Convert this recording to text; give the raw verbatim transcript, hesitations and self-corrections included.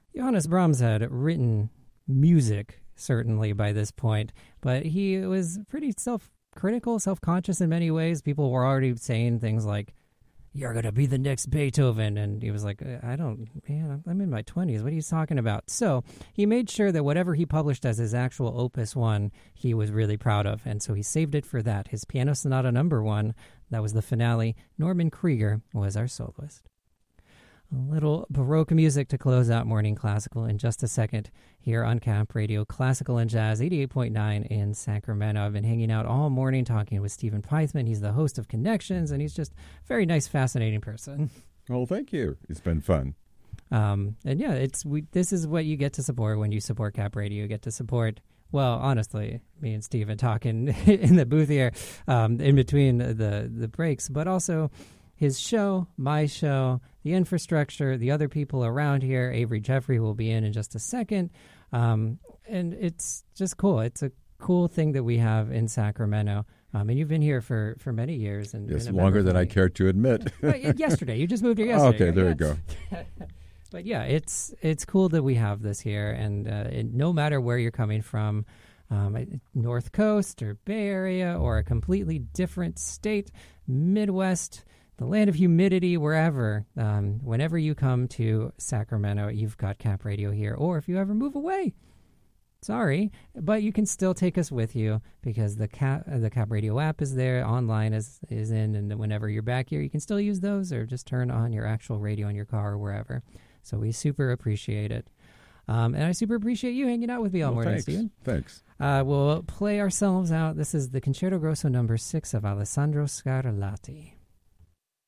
Johannes Brahms had written music, certainly, by this point, but he was pretty self-critical, self-conscious in many ways. People were already saying things like, "You're going to be the next Beethoven," and he was like, I don't, man, I'm in my twenties. What are you talking about? So he made sure that whatever he published as his actual Opus One, he was really proud of, and so he saved it for that. His Piano Sonata Number One, that was the finale. Norman Krieger was our soloist. A little Baroque music to close out Morning Classical in just a second here on Camp Radio, Classical and Jazz, eighty-eight point nine in Sacramento. I've been hanging out all morning talking with Stephen Peithman. He's the host of Connections, and he's just a very nice, fascinating person. Well, thank you. It's been fun. Um, and yeah, it's we, this is what you get to support when you support Cap Radio. You get to support, well, honestly, me and Stephen talking in the booth here um, in between the, the breaks, but also his show, my show, the infrastructure, the other people around here. Avery Jeffrey will be in in just a second. Um, and it's just cool. It's a cool thing that we have in Sacramento. Um, and you've been here for, for many years. And yes, longer than I care to admit. Yesterday. You just moved here yesterday. Okay, there right? you go. But yeah, it's it's cool that we have this here. And uh, it, no matter where you're coming from, um, North Coast or Bay Area or a completely different state, Midwest, the land of humidity, wherever, um, whenever you come to Sacramento, you've got Cap Radio here. Or if you ever move away, sorry, but you can still take us with you because the Cap, the Cap Radio app is there, online is, is in, and whenever you're back here, you can still use those or just turn on your actual radio in your car or wherever. So we super appreciate it. Um, and I super appreciate you hanging out with me all well, morning, thanks. Stephen. Thanks. Uh, we'll play ourselves out. This is the Concerto Grosso number six of Alessandro Scarlatti.